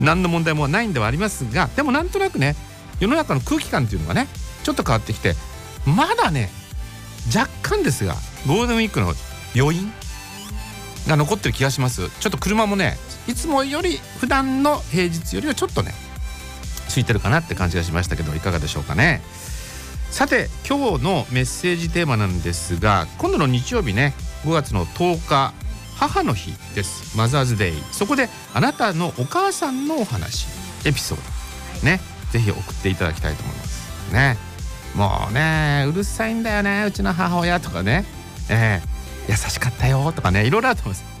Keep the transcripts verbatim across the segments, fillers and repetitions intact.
何の問題もないんではありますが、でもなんとなくね世の中の空気感っていうのがねちょっと変わってきて、まだね若干ですがゴールデンウィークの余韻が残ってる気がします。ちょっと車もねいつもより普段の平日よりはちょっとね空いてるかなって感じがしましたけど、いかがでしょうかね。さて今日のメッセージテーマなんですが、今度の日曜日ねごがつのとおか母の日です。マザーズデイ。そこであなたのお母さんのお話エピソードねぜひ送っていただきたいと思いますね。もうねうるさいんだよねうちの母親とかね、えー、優しかったよとかねいろいろあると思います。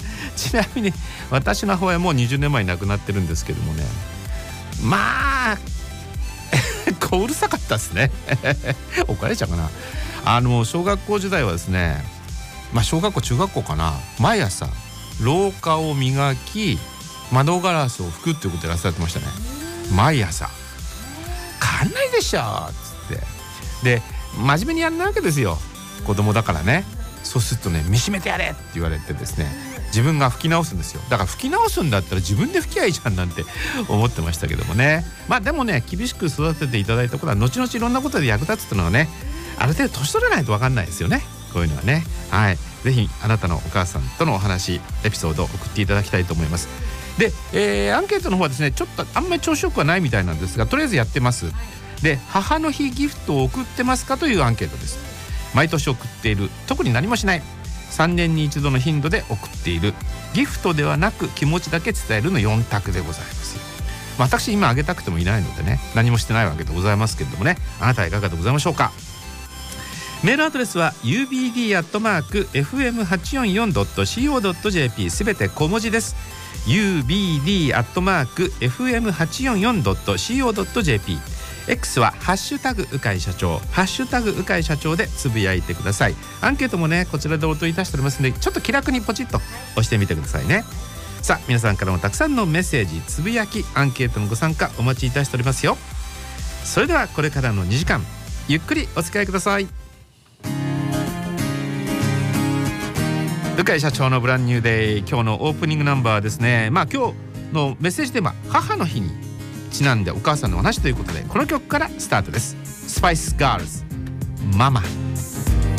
ちなみに私の母親もうにじゅうねんまえに亡くなってるんですけどもね、まあこううるさかったですね怒られちゃうかな。あの小学校時代はですね、まあ小学校中学校かな、毎朝廊下を磨き窓ガラスを拭くっていうことをやらされてましたね。毎朝変わんないでしょっつってで真面目にやんないわけですよ、子供だからね。そうするとね見しめてやれって言われてですね、自分が拭き直すんですよ。だから拭き直すんだったら自分で拭きゃいいじゃんなんて思ってましたけどもね。まあでもね厳しく育てていただいたことは後々いろんなことで役立つっていうのはね、ある程度年取らないと分かんないですよね、こういうのはね。はい、ぜひあなたのお母さんとのお話エピソードを送っていただきたいと思います。で、えー、アンケートの方はですねちょっとあんまり調子よくはないみたいなんですが、とりあえずやってます。で母の日ギフトを送ってますかというアンケートです。毎年送っている、特に何もしない、さんねんに一度の頻度で送っている、ギフトではなく気持ちだけ伝えるのよん択でございます。私今あげたくてもいないのでね何もしてないわけでございますけれどもね、あなたはいかがでございましょうか。メールアドレスは ユービーディー アットマーク エフエムはちよんよん ドット シーオー ドット ジェーピー すべて小文字です。 ユービーディー アットマーク エフエムはちよんよん ドット シーオー ドット ジェーピー、 X はハッシュタグうかい社長、ハッシュタグうかい社長でつぶやいてください。アンケートもねこちらでお問いいたしておりますので、ちょっと気楽にポチッと押してみてくださいね。さあ皆さんからもたくさんのメッセージ、つぶやき、アンケートのご参加お待ちいたしておりますよ。それではこれからのにじかんゆっくりお付き合いください。うかい社長のブランニューデイ、今日のオープニングナンバーですね。まあ今日のメッセージテーマ母の日にちなんでお母さんのお話ということで、この曲からスタートです。スパイスガールズママ。